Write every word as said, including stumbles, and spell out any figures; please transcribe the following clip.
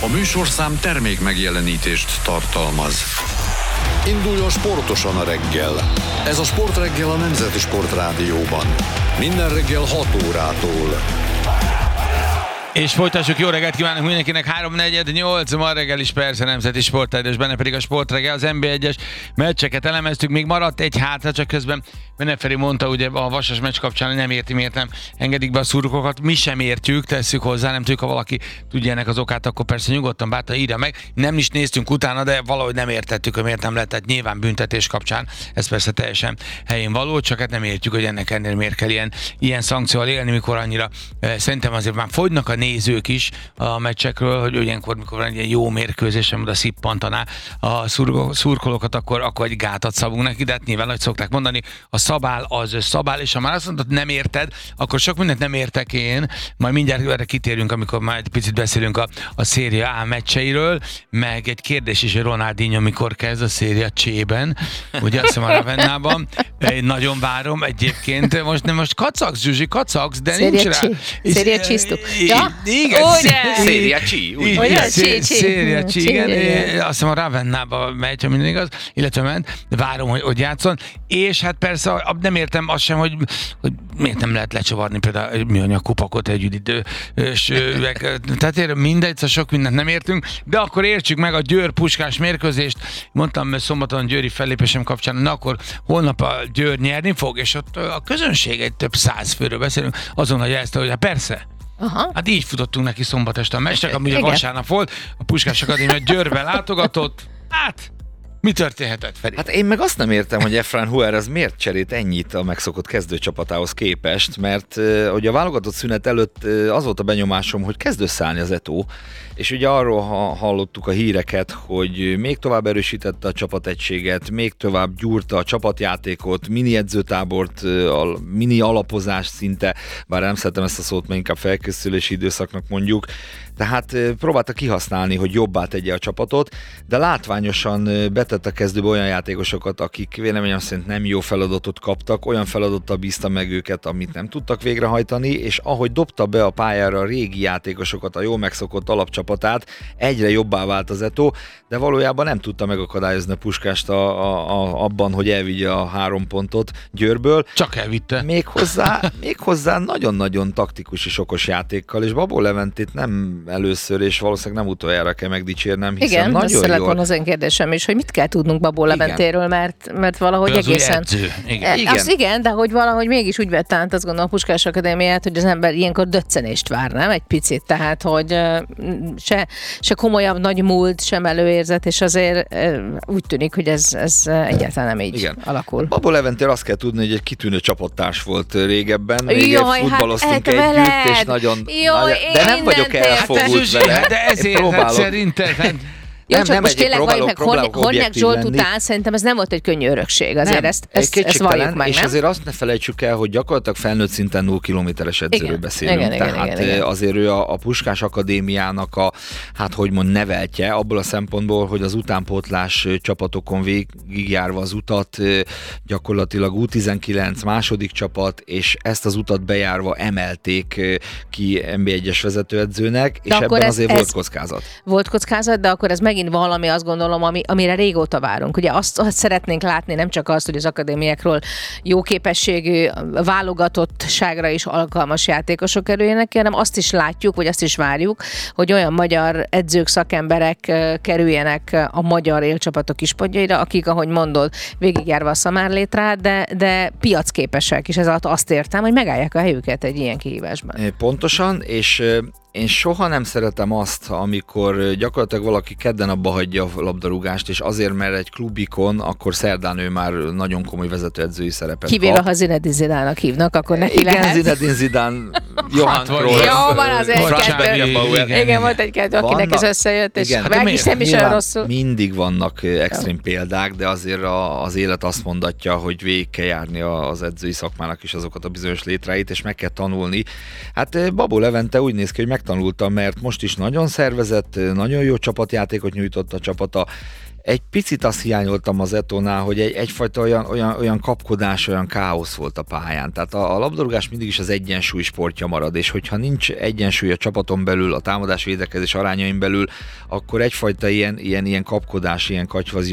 A műsorszám termék megjelenítést tartalmaz. Induljon sportosan a reggel. Ez a Sportreggel a Nemzeti Sportrádióban. Minden reggel hat órától. És folytassuk, jó reggelt kívánok mindenkinek, három negyven nyolc, ma reggel is persze Nemzeti Sportrádió, és benne pedig a Sportreggel, az en bé egyes meccseket elemeztük, még maradt egy hátra, csak közben Beneferi mondta ugye a Vasas meccs kapcsán, hogy nem érti, miért nem engedik be a szurkolókat, mi sem értjük, tesszük hozzá, nem tudjuk, ha valaki tudja ennek az okát, akkor persze nyugodtan bátran írja meg, nem is néztünk utána, de valahogy nem értettük, hogy miért nem lett, tehát nyilván büntetés kapcsán, ez persze teljesen helyén való, csak hát nem értjük, hogy ennek ennél miért kell ilyen, ilyen szankcióval élni, mikor annyira eh, szerintem azért már fogynak a nézők is a meccsekről, hogy ilyenkor, mikor van egy ilyen jó mérkőzés, oda szippantaná a szurgo, szurkolókat, akkor, akkor egy gátat szabunk neki, de hát nyilván, hogy szokták mondani, a szabál az szabál, és ha már azt mondod, nem érted, akkor sok mindent nem értek én, majd mindjárt erre kitérünk, amikor már egy picit beszélünk a, a Serie A meccseiről, meg egy kérdés is, hogy Ronaldinho mikor kezd a Serie C-ben, ugye azt hiszem a Ravennában, én nagyon várom egyébként, most nem most kacagsz, Zsuzsi, kacagsz, de Serie nincs rá. Serie C-ztuk. Ja? Igen, Serie C. Serie C, igen. Azt hiszem a Ravennában megy, ha minden igaz, illetve ment, várom, hogy, hogy játszon, és hát persze nem értem azt sem, hogy, hogy miért nem lehet lecsavarni például egy műanyag kupakot egy üdítős üveg. Tehát mindegy, sok mindent nem értünk, de akkor értsük meg a Győr-Puskás mérkőzést. Mondtam szombaton győri fellépésem kapcsán, na akkor holnap a Győr nyerni fog, és ott a közönség egy több száz főről beszélünk, azon, hogy ezt, hogy hát persze. Aha. Hát így futottunk neki szombat este a meccsnek, ami ugye vasárnap volt, a Puskás Akadémia Győrbe látogatott. Hát, mi történhetett, Feri? Hát én meg azt nem értem, hogy Efrain Juárez miért cserélt ennyit a megszokott kezdőcsapatához képest, mert uh, ugye a válogatott szünet előtt uh, az volt a benyomásom, hogy kezd összeállni az Eto'o, és ugye arról ha hallottuk a híreket, hogy még tovább erősítette a csapategységet, még tovább gyúrta a csapatjátékot, mini edzőtábort, a mini alapozást szinte, bár nem szeretem ezt a szót, mert inkább felkészülési időszaknak mondjuk, tehát próbálta kihasználni, hogy jobbá tegye a csapatot, de látványosan betett a kezdőbe olyan játékosokat, akik véleményem szerint nem jó feladatot kaptak, olyan feladattal bízta meg őket, amit nem tudtak végrehajtani, és ahogy dobta be a pályára a régi játékosokat, a jól megszokott alapcsapatát, egyre jobbá vált az Eto'o, de valójában nem tudta megakadályozni a Puskást a, a, a, abban, hogy elvigye a három pontot Győrből. Csak elvitte. Méghozzá, méghozzá nagyon-nagyon taktikus és okos játékkal, és Babó Leventét nem először, és valószínűleg nem utoljára kell megdicsérnem, hiszen igen, nagyon jól... jól... az én kérdésem is, hogy mit kell tudnunk Babó Leventéről, mert, mert valahogy az egészen... Igen. Igen. Az igen, de hogy valahogy mégis úgy vett át, azt gondolom a Puskás Akadémiát, hogy az ember ilyenkor döccenést vár, nem? Egy picit, tehát, hogy se, se komolyabb nagy múlt, sem előérzet, és azért úgy tűnik, hogy ez, ez egyáltalán nem így igen. alakul. Babó Leventéről azt kell tudni, hogy egy kitűnő csapattárs volt régebben, régen Jaj, futballoztunk hát együtt, veled. és nagyon... Jaj, nagyon de nem vagyok elfogult vele. De ezért hát szerinted... Jó, nem, csak nem most tényleg valljuk meg, Hornyák Zsolt lenni. után szerintem ez nem volt egy könnyű örökség, azért nem, ezt, ezt, ezt valljuk meg, és nem? azért azt ne felejtsük el, hogy gyakorlatilag felnőtt szinten nulla kilométeres edzőről igen, beszélünk. Igen, igen, Tehát igen, igen. azért ő a, a Puskás Akadémiának a, hát hogy mond, neveltje, abból a szempontból, hogy az utánpótlás csapatokon végigjárva az utat, gyakorlatilag U tizenkilenc második csapat, és ezt az utat bejárva emelték ki en bé egyes vezetőedzőnek, és ebben ez, azért ez volt kockázat. Volt kockázat, de akkor ez megint valami, azt gondolom, ami, amire régóta várunk. Ugye azt, azt szeretnénk látni, nem csak azt, hogy az akadémiákról jó képességű, válogatottságra is alkalmas játékosok kerüljenek, hanem azt is látjuk, vagy azt is várjuk, hogy olyan magyar edzők, szakemberek kerüljenek a magyar élcsapatok ispadjaira, akik, ahogy mondod, végigjárva a szamárlétrát, de, de piacképesek, és ez alatt azt értem, hogy megállják a helyüket egy ilyen kihívásban. Pontosan, és én soha nem szeretem azt, amikor gyakorlatilag valaki kedden abba hagyja a labdarúgást, és azért, mert egy klubikon, akkor szerdán ő már nagyon komoly vezetőedzői szerepet kivéve, kap. ha Zinedine Zidane-nak hívnak, akkor neki igen, lehet. Igen, Zinedine Zidane, Johan Cruyff. Jó, van az egy-kettő. Igen, igen, volt egy-kettő, akinek ez összejött, és meg is nem is olyan rosszul. Mindig vannak extrém példák, de azért a, az élet azt mondatja, hogy végig kell járni az edzői szakmának is azokat a bizonyos létráit, és meg kell tanulni. Hát Babó Levente úgy néz ki, hogy megtanulta, mert most is nagyon szervezett, nagyon jó csapatjátékot nyújtott a csapata, Egy picit azt hiányoltam az Etónál, hogy egy, egyfajta olyan, olyan, olyan kapkodás, olyan káosz volt a pályán. Tehát a, a labdarúgás mindig is az egyensúly sportja marad, és hogyha nincs egyensúly a csapaton belül, a támadás-védekezés arányain belül, akkor egyfajta ilyen, ilyen, ilyen kapkodás, ilyen katyvazi